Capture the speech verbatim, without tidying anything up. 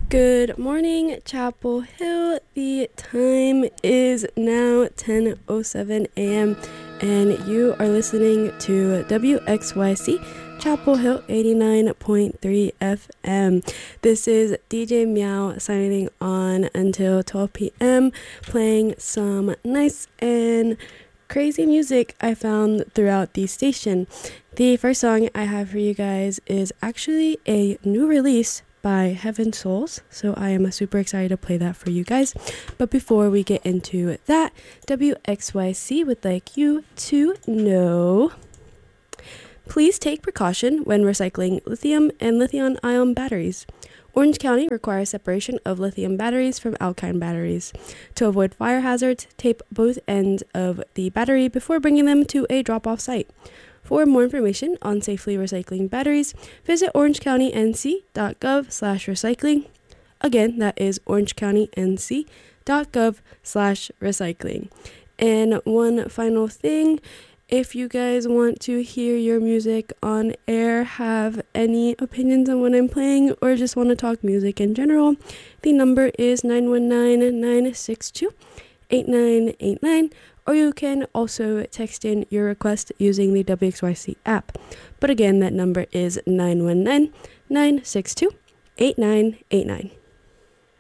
Good morning, Chapel Hill. The time is now ten oh seven a.m. and you are listening to W X Y C Chapel Hill eighty-nine point three F M. This is D J Meow signing on until twelve p.m. playing some nice and crazy music I found throughout the station. The first song I have for you guys is actually a new release by Heaven Souls, so I am super excited to play that for you guys. But before we get into that, W X Y C would like you to know, please take precaution when recycling lithium and lithium-ion batteries. Orange County requires separation of lithium batteries from alkyne batteries. To avoid fire hazards, tape both ends of the battery before bringing them to a drop-off site. For more information on safely recycling batteries, visit orangecounty.nc.gov slash recycling. Again, that is orangecounty.nc.gov slash recycling. And one final thing, if you guys want to hear your music on air, have any opinions on what I'm playing, or just want to talk music in general, the number is nine one nine, nine six two, eight nine eight nine. Or you can also text in your request using the W X Y C app. But again, that number is nine one nine, nine six two, eight nine eight nine.